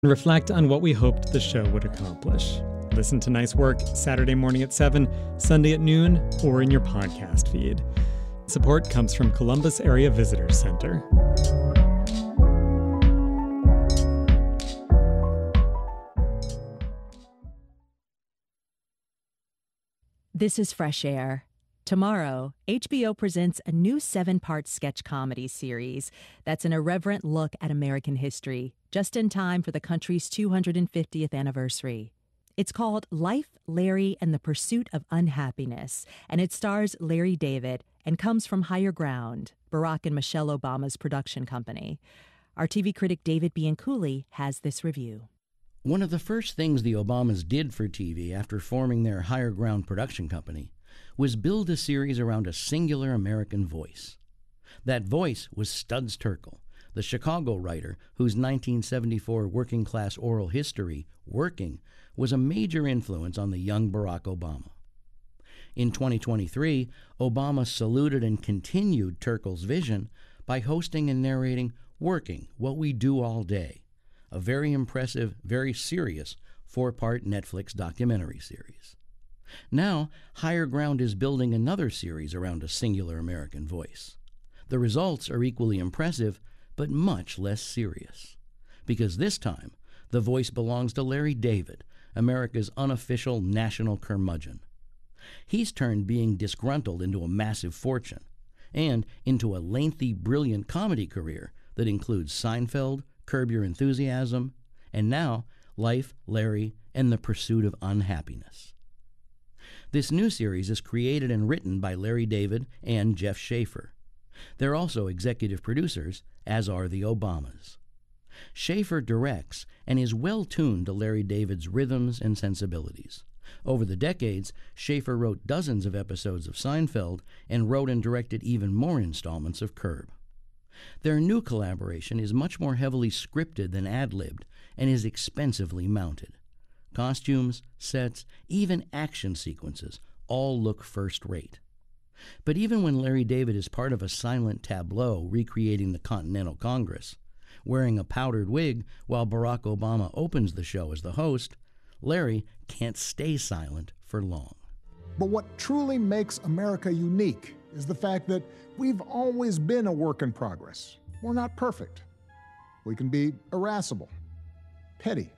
and reflect on what we hoped the show would accomplish. Listen to Nice Work Saturday morning at 7, Sunday at noon, or in your podcast feed. Support comes from Columbus Area Visitors Center. This is Fresh Air. Tomorrow, HBO presents a new 7-part sketch comedy series that's an irreverent look at American history, just in time for the country's 250th anniversary. It's called Life, Larry, and the Pursuit of Unhappiness, and it stars Larry David and comes from Higher Ground, Barack and Michelle Obama's production company. Our TV critic David Bianculli has this review. One of the first things the Obamas did for TV after forming their Higher Ground production company was build a series around a singular American voice. That voice was Studs Terkel, the Chicago writer whose 1974 working-class oral history, Working, was a major influence on the young Barack Obama. In 2023, Obama saluted and continued Terkel's vision by hosting and narrating Working, What We Do All Day, a very impressive, very serious 4-part Netflix documentary series. Now, Higher Ground is building another series around a singular American voice. The results are equally impressive, but much less serious. Because this time, the voice belongs to Larry David, America's unofficial national curmudgeon. He's turned being disgruntled into a massive fortune, and into a lengthy, brilliant comedy career that includes Seinfeld, Curb Your Enthusiasm, and now Life, Larry, and the Pursuit of Unhappiness. This new series is created and written by Larry David and Jeff Schaffer. They're also executive producers, as are the Obamas. Schaffer directs and is well-tuned to Larry David's rhythms and sensibilities. Over the decades, Schaffer wrote dozens of episodes of Seinfeld and wrote and directed even more installments of Curb. Their new collaboration is much more heavily scripted than ad-libbed and is expensively mounted. Costumes, sets, even action sequences all look first-rate. But even when Larry David is part of a silent tableau recreating the Continental Congress, wearing a powdered wig while Barack Obama opens the show as the host, Larry can't stay silent for long. But what truly makes America unique is the fact that we've always been a work in progress. We're not perfect. We can be irascible, petty,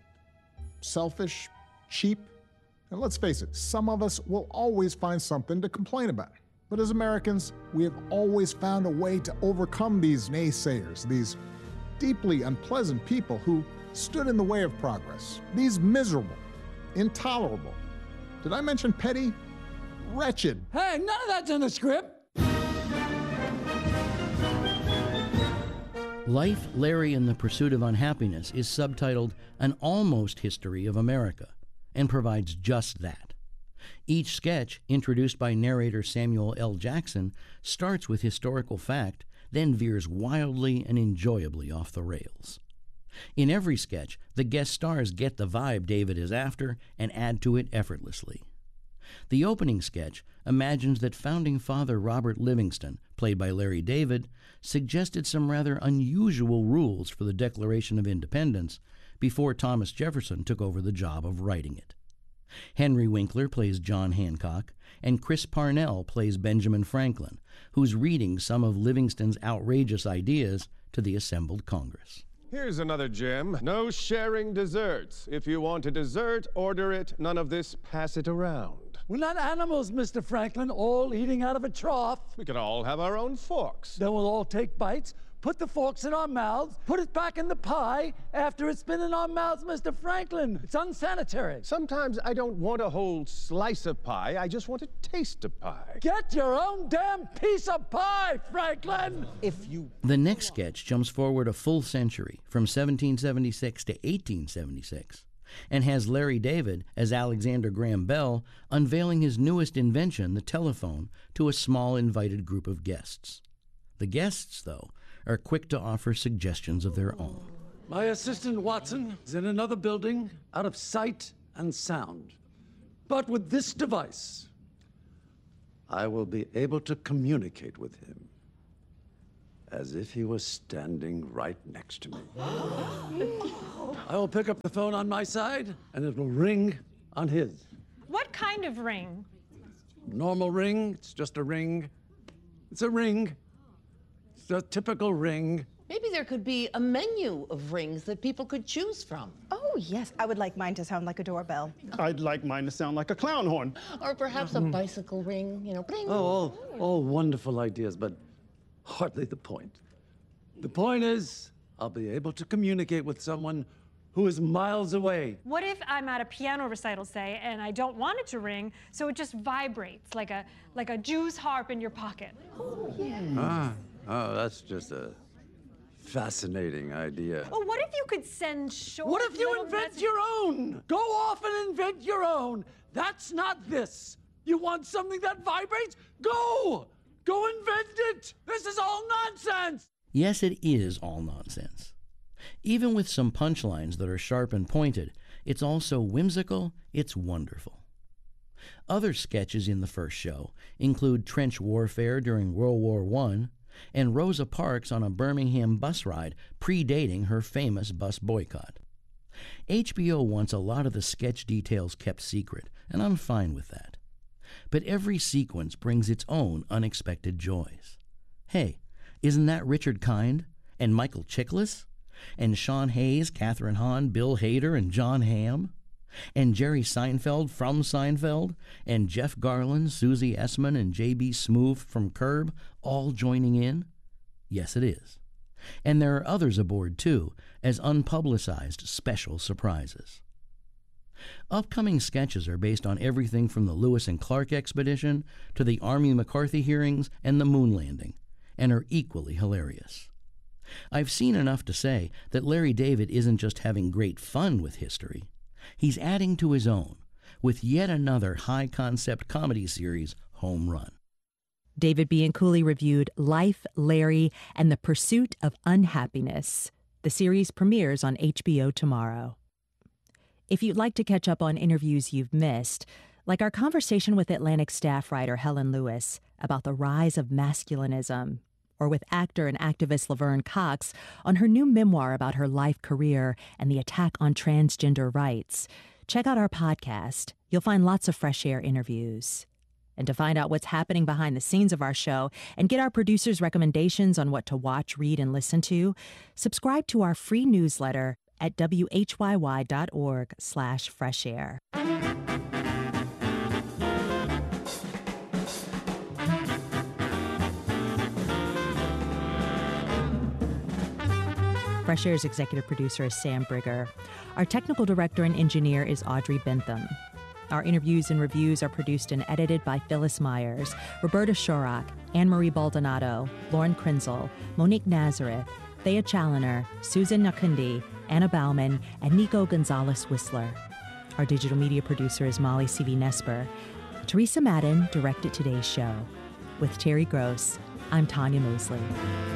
selfish, cheap, and let's face it, some of us will always find something to complain about. But as Americans, we have always found a way to overcome these naysayers, these deeply unpleasant people who stood in the way of progress, these miserable, intolerable, did I mention petty? Wretched. Hey, none of that's in the script. Life, Larry, and the Pursuit of Unhappiness is subtitled An Almost History of America, and provides just that. Each sketch, introduced by narrator Samuel L. Jackson, starts with historical fact, then veers wildly and enjoyably off the rails. In every sketch, the guest stars get the vibe David is after and add to it effortlessly. The opening sketch imagines that Founding Father Robert Livingston, played by Larry David, suggested some rather unusual rules for the Declaration of Independence before Thomas Jefferson took over the job of writing it. Henry Winkler plays John Hancock, and Chris Parnell plays Benjamin Franklin, who's reading some of Livingston's outrageous ideas to the assembled Congress. Here's another gem. No sharing desserts. If you want a dessert, order it. None of this pass it around. We're not animals, Mr. Franklin, all eating out of a trough. We can all have our own forks. Then we'll all take bites, put the forks in our mouths, put it back in the pie after it's been in our mouths, Mr. Franklin. It's unsanitary. Sometimes I don't want a whole slice of pie. I just want a taste of pie. Get your own damn piece of pie, Franklin! The next sketch jumps forward a full century, from 1776 to 1876, and has Larry David, as Alexander Graham Bell, unveiling his newest invention, the telephone, to a small invited group of guests. The guests, though, are quick to offer suggestions of their own. My assistant, Watson, is in another building, out of sight and sound. But with this device, I will be able to communicate with him as if he was standing right next to me. I will pick up the phone on my side, and it will ring on his. What kind of ring? Normal ring. It's just a ring. It's a ring. It's a typical ring. Maybe there could be a menu of rings that people could choose from. Oh, yes. I would like mine to sound like a doorbell. I'd like mine to sound like a clown horn. Or perhaps a bicycle ring, you know, bling. Oh, all wonderful ideas, but hardly the point. The point is, I'll be able to communicate with someone who is miles away. What if I'm at a piano recital, say, and I don't want it to ring, so it just vibrates like a Jew's harp in your pocket? Oh, yeah. Oh, that's just a fascinating idea. Well, what if you could send short What if you little invent your own? Go off and invent your own. That's not this. You want something that vibrates? Go! Go invent it! This is all nonsense! Yes, it is all nonsense. Even with some punchlines that are sharp and pointed, it's also whimsical, it's wonderful. Other sketches in the first show include trench warfare during World War I and Rosa Parks on a Birmingham bus ride predating her famous bus boycott. HBO wants a lot of the sketch details kept secret, and I'm fine with that. But every sequence brings its own unexpected joys. Hey, isn't that Richard Kind and Michael Chiklis and Sean Hayes, Catherine Hahn, Bill Hader, and John Hamm? And Jerry Seinfeld from Seinfeld, and Jeff Garlin, Susie Essman, and J.B. Smoove from Curb all joining in? Yes, it is. And there are others aboard, too, as unpublicized special surprises. Upcoming sketches are based on everything from the Lewis and Clark expedition to the Army McCarthy hearings and the moon landing, and are equally hilarious. I've seen enough to say that Larry David isn't just having great fun with history. He's adding to his own with yet another high-concept comedy series home run. David Bianculli reviewed Life, Larry, and the Pursuit of Unhappiness. The series premieres on HBO tomorrow. If you'd like to catch up on interviews you've missed, like our conversation with Atlantic staff writer Helen Lewis about the rise of masculinism, or with actor and activist Laverne Cox on her new memoir about her life career and the attack on transgender rights, check out our podcast. You'll find lots of Fresh Air interviews. And to find out what's happening behind the scenes of our show and get our producers' recommendations on what to watch, read, and listen to, subscribe to our free newsletter at whyy.org/freshair. Fresh Air's executive producer is Sam Brigger. Our technical director and engineer is Audrey Bentham. Our interviews and reviews are produced and edited by Phyllis Myers, Roberta Shorak, Anne-Marie Baldonado, Lauren Krenzel, Monique Nazareth, Thea Challoner, Susan Nakundi, Anna Bauman, and Nico Gonzalez-Whistler. Our digital media producer is Molly C.V. Nesper. Teresa Madden directed today's show. With Terry Gross, I'm Tanya Mosley.